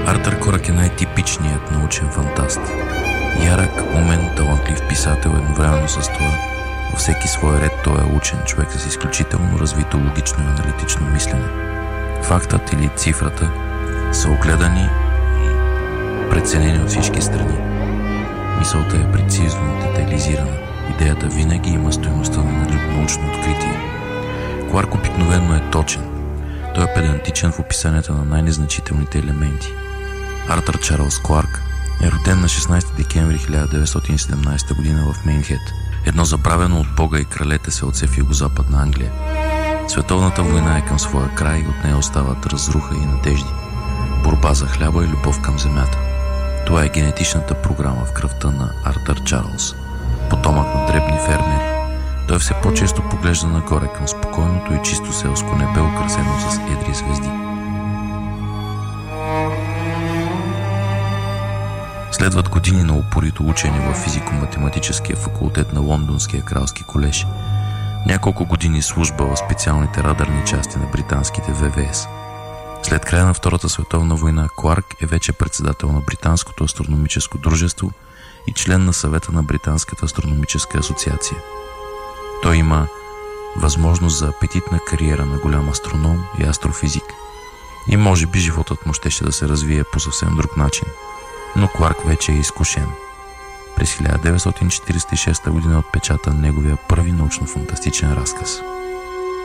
Артър Корак е най-типичният научен фантаст. Ярък, умен, талантлив писател едновременно с това. Във всеки свой ред той е учен човек с изключително развито логично и аналитично мислене. Фактът или цифрата са огледани и преценени от всички страни. Мисълта е прецизно детайлизирана. Идеята винаги има стойността на научно откритие. Кларк обикновено е точен. Той е педантичен в описанията на най-незначителните елементи. Артър Чарлз Кларк е роден на 16 декември 1917 г. в Мейнхед, едно забравено от Бога и кралете селце в югозападна Англия. Световната война е към своя край и от нея остават разруха и надежди, борба за хляба и любов към земята. Това е генетичната програма в кръвта на Артър Чарлз, потомък на дребни фермери. Той все по-често поглежда нагоре към спокойното и чисто селско небе, украсено с едри звезди. Следват години на упорито учене в физико-математическия факултет на Лондонския кралски колеж. Няколко години служба в специалните радарни части на британските ВВС. След края на Втората световна война Кларк е вече председател на Британското астрономическо дружество и член на съвета на Британската астрономическа асоциация. Той има възможност за апетитна кариера на голям астроном и астрофизик. И може би животът му щеше да се развие по съвсем друг начин. Но Кларк вече е изкушен. През 1946 г. отпечата неговия първи научно-фантастичен разказ.